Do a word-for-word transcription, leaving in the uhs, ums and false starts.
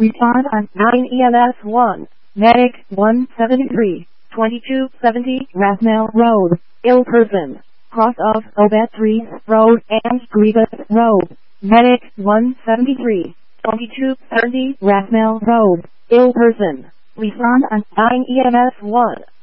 Respond on nine E M S one. Medic one seventy-three, twenty-two seventy Rathmel Road, ill person, cross of Obet Road and Grievous Road. Medic one seventy-three, twenty-two thirty Rathmel Road, ill person. Respond on nine E M S one.